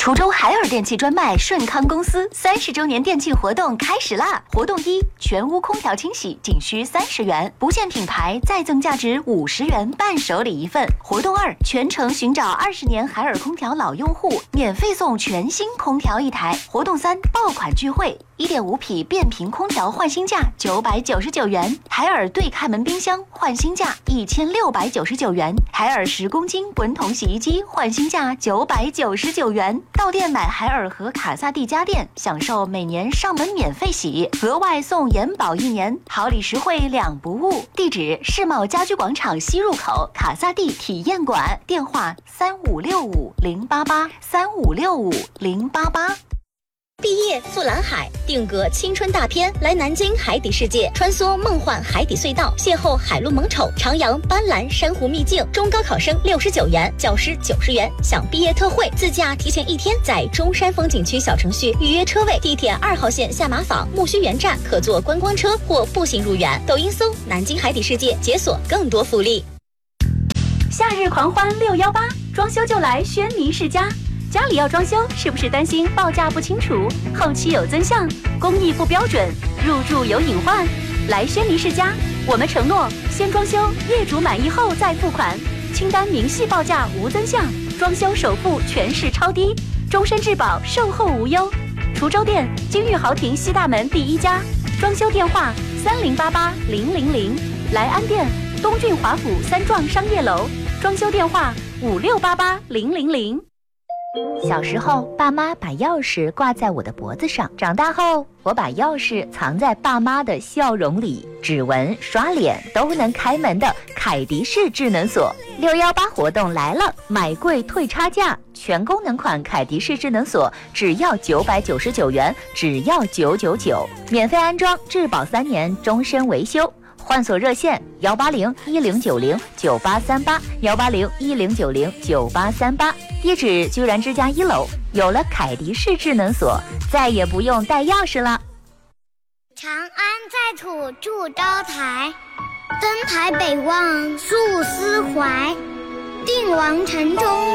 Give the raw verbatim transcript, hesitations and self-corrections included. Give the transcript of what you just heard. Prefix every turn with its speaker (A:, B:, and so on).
A: 滁州海尔电器专卖顺康公司三十周年店庆活动开始啦！活动一：全屋空调清洗仅需三十元，不限品牌再赠价值五十元伴手礼一份。活动二：全程寻找二十年海尔空调老用户，免费送全新空调一台。活动三：爆款聚会。一点五匹变频空调换新价九百九十九元，海尔对开门冰箱换新价一千六百九十九元，海尔十公斤滚筒洗衣机换新价九百九十九元。到店买海尔和卡萨帝家电，享受每年上门免费洗，额外送延保一年，好礼实惠两不误。地址：世贸家居广场西入口卡萨帝体验馆，电话三五六五零八八三五六五零八八。
B: 毕业赴蓝海，定格青春大片，来南京海底世界，穿梭梦幻海底隧道，邂逅海陆萌宠，徜徉斑斓珊瑚秘境。中高考生六十九元，教师九十元，享毕业特惠，自驾提前一天，在中山风景区小程序预约车位，地铁二号线下马坊木樨园站可坐观光车或步行入园。抖音搜南京海底世界，解锁更多福利。
C: 夏日狂欢六幺八，装修就来轩尼诗家。家里要装修，是不是担心报价不清楚，后期有增项，工艺不标准，入住有隐患？来轩尼诗家，我们承诺先装修，业主满意后再付款，清单明细报价无增项，装修首付全是超低，终身质保，售后无忧。滁州店金玉豪庭西大门第一家，装修电话三零八八零零零，来安店东郡华府三幢商业楼，装修电话五六八八零零零。
D: 小时候，爸妈把钥匙挂在我的脖子上；长大后，我把钥匙藏在爸妈的笑容里。指纹、刷脸都能开门的凯迪式智能锁，六幺八活动来了，买贵退差价，全功能款凯迪式智能锁只要九百九十九元，只要九九九，免费安装，质保三年，终身维修。换锁热线幺八零一零九零九八三八幺八零一零九零九八三八，地址居然之家一楼。有了凯迪式智能锁，再也不用带钥匙了。
E: 长安在土筑高台，登台北望戍思怀。定王城中